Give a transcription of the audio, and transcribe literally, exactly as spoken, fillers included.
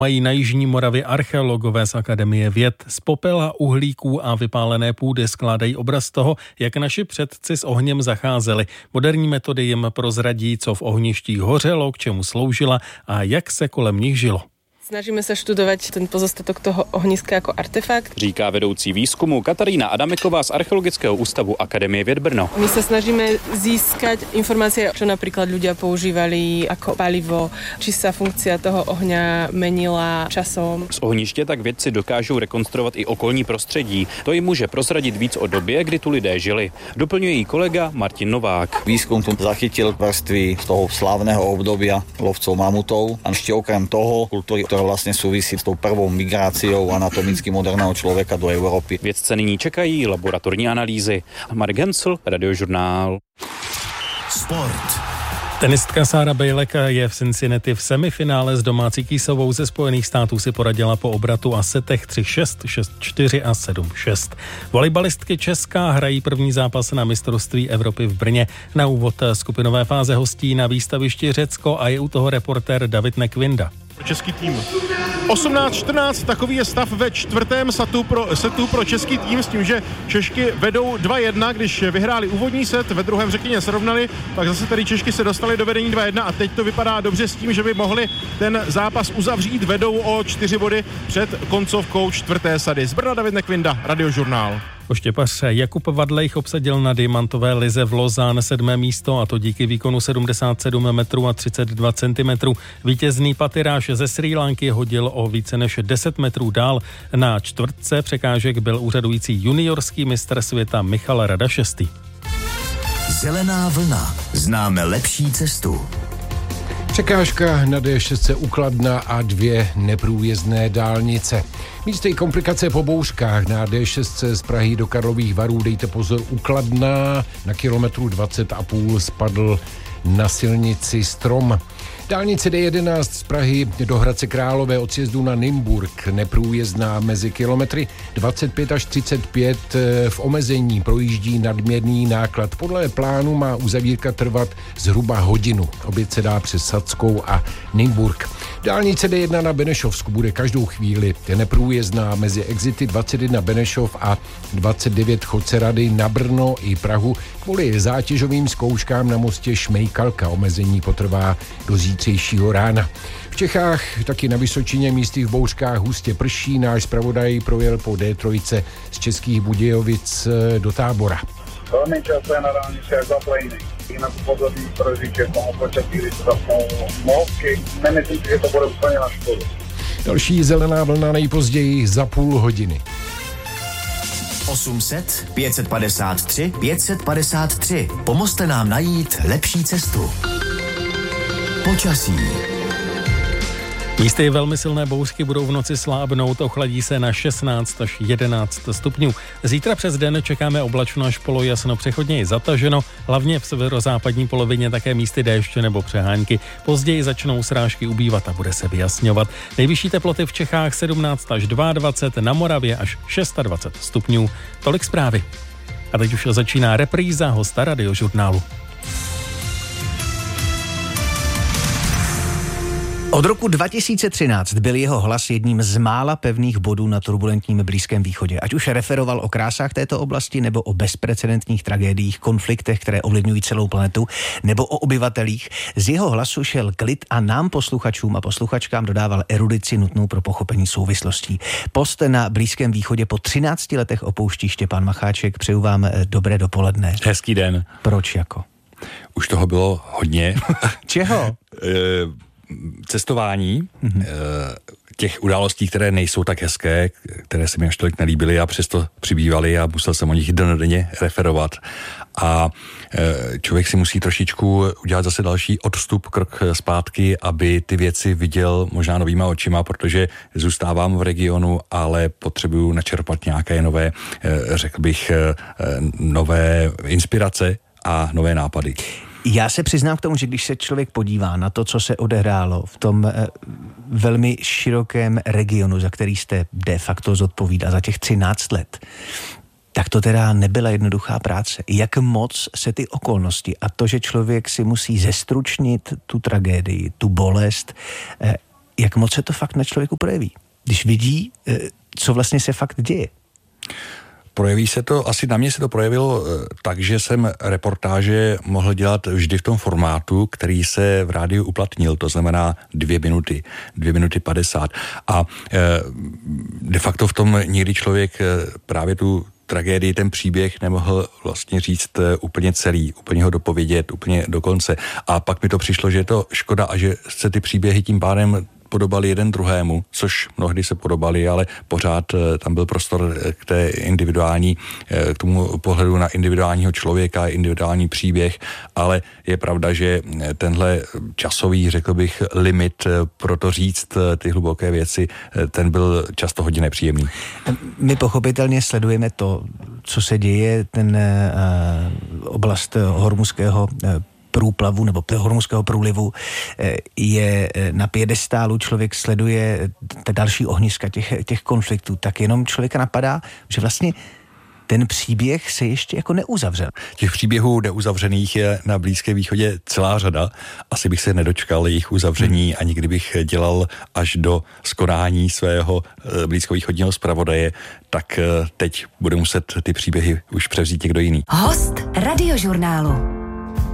Mají na jižní Moravě archeologové z Akademie věd. Z popela, uhlíků a vypálené půdy skládají obraz toho, jak naši předci s ohněm zacházeli. Moderní metody jim prozradí, co v ohništích hořelo, k čemu sloužila a jak se kolem nich žilo. Snažíme se študovat ten pozostatok toho ohniska jako artefakt. Říká vedoucí výzkumu Katarína Adameková z Archeologického ústavu Akademie věd Brno. My sa snažíme získať informácie, čo napríklad ľudia používali ako palivo, či sa funkcia toho ohňa menila časom. Z ohniště tak vědci dokážou rekonstruovat i okolní prostředí. To jim může prozradit víc o době, kdy tu lidé žili. Doplňuje jí kolega Martin Novák. Výzkum tu zachytil vrstvy z toho slávneho obdobia lovcov mamutov a ešte okrem toho kultúry, ktorá vlastne súvisí s tou prvou migráciou anatomicky moderného človeka do Európy. Vědce nyní čekají laboratorní analýzy. Marek Hensl, Radiožurnál. Sport. Tenistka Sára Bejlek je v Cincinnati v semifinále s domácí Kýsovou ze Spojených států si poradila po obratu a setech tři šest, šest čtyři a sedm šest. Volejbalistky Česká hrají první zápas na mistrovství Evropy v Brně. Na úvod skupinové fáze hostí na výstavišti Řecko a je u toho reportér David Nekvinda. Český tým. osmnáct čtrnáct, takový je stav ve čtvrtém setu pro, setu pro český tým s tím, že Češky vedou dva jedna, když vyhráli úvodní set, ve druhém řekněně srovnali, pak zase tady Češky se dostali do vedení dva jedna a teď to vypadá dobře s tím, že by mohli ten zápas uzavřít, vedou o čtyři body před koncovkou čtvrté sady. Z Brna David Nekvinda, Radiožurnál. Poštěpař Jakub Vadlejch obsadil na diamantové lize v Lausanne sedmé místo a to díky výkonu sedmdesát sedm metrů a třicet dva centimetrů. Vítězný patyráš ze Srí Lanky hodil o více než deset metrů dál. Na čtvrtce překážek byl úřadující juniorský mistr světa Michal Rada šestý. Zelená vlna. Známe lepší cestu. Překážka na D šest u Kladna a dvě neprůjezdné dálnice. Místo komplikace po bouřkách na D šest z Prahy do Karlových Varů, dejte pozor, u Kladna na kilometru dvacet a půl spadl na silnici strom. Dálnice D jedenáct z Prahy do Hradce Králové od sjezdu na Nymburk neprůjezdná mezi kilometry dvacet pět až třicet pět v omezení projíždí nadměrný náklad. Podle plánu má uzavírka trvat zhruba hodinu. Oběd se dá přes Sadskou a Nymburk. Dálnice D jedna na Benešovsku bude každou chvíli neprůjezdná mezi exity dvacet jedna Benešov a dvacet devět Chodce Rady na Brno i Prahu kvůli zátěžovým zkouškám na mostě Šmejkalka. Omezení potrvá do zítřejšího rána. V Čechách taky na Vysočině místy v bouřkách hustě prší. Náš zpravodaj projel po D tři z Českých Budějovic do Tábora. Velmi často je na dálnici jak zaplejný. Na pozorní prožiče tomu počasí, kdy se zapnou mozky. Nemyslím si, že to bude úplně na škodu. Další zelená vlna nejpozději za půl hodiny. osm set, pět set padesát tři, pět set padesát tři. Pomozte nám najít lepší cestu. Počasí. Místy velmi silné bouřky budou v noci slábnout, ochladí se na šestnáct až jedenáct stupňů. Zítra přes den čekáme oblačno až polojasno, přechodně i zataženo, hlavně v severozápadní polovině také místy déště nebo přehánky. Později začnou srážky ubývat a bude se vyjasňovat. Nejvyšší teploty v Čechách sedmnáct až dvacet dva, na Moravě až dvacet šest stupňů. Tolik zprávy. A teď už začíná repríza hosta Radiožurnálu. Od roku dva tisíce třináct byl jeho hlas jedním z mála pevných bodů na turbulentním Blízkém východě. Ať už referoval o krásách této oblasti, nebo o bezprecedentních tragédiích, konfliktech, které ovlivňují celou planetu, nebo o obyvatelích, z jeho hlasu šel klid a nám posluchačům a posluchačkám dodával erudici nutnou pro pochopení souvislostí. Post na Blízkém východě po třinácti letech opouští Štěpán Macháček. Přeju vám dobré dopoledne. Hezký den. Proč jako? Už toho bylo hodně. Čeho? Cestování, mm-hmm. těch událostí, které nejsou tak hezké, které se mi až tolik nelíbily a přesto přibývaly a musel jsem o nich dennodenně referovat. A člověk si musí trošičku udělat zase další odstup, krok zpátky, aby ty věci viděl možná novýma očima, protože zůstávám v regionu, ale potřebuju načerpat nějaké nové, řekl bych, nové inspirace a nové nápady. Já se přiznám k tomu, že když se člověk podívá na to, co se odehrálo v tom eh, velmi širokém regionu, za který jste de facto zodpovídá za těch třináct let, tak to teda nebyla jednoduchá práce. Jak moc se ty okolnosti a to, že člověk si musí zestručnit tu tragédii, tu bolest, eh, jak moc se to fakt na člověku projeví, když vidí, co vlastně se fakt děje. Projeví se to, asi na mě se to projevilo tak, že jsem reportáže mohl dělat vždy v tom formátu, který se v rádiu uplatnil, to znamená dvě minuty, dvě minuty padesát. A de facto v tom někdy člověk právě tu tragédii, ten příběh nemohl vlastně říct úplně celý, úplně ho dopovědět, úplně do konce. A pak mi to přišlo, že je to škoda a že se ty příběhy tím pádem podobali jeden druhému, což mnohdy se podobali, ale pořád tam byl prostor k té individuální, k tomu pohledu na individuálního člověka, individuální příběh, ale je pravda, že tenhle časový, řekl bych, limit pro to říct ty hluboké věci, ten byl často hodně nepříjemný. My pochopitelně sledujeme to, co se děje, ten uh, oblast hormuzského uh, průplavu nebo hormuzského průlivu je na piedestálu, člověk sleduje ta další ohniska těch, těch konfliktů, tak jenom člověka napadá, že vlastně ten příběh se ještě jako neuzavřel. Těch příběhů neuzavřených je na Blízkém východě celá řada. Asi bych se nedočkal jejich uzavření, ani kdybych dělal až do skonání svého blízkovýchodního zpravodaje, tak teď bude muset ty příběhy už převzít někdo jiný. Host Radiožurnálu.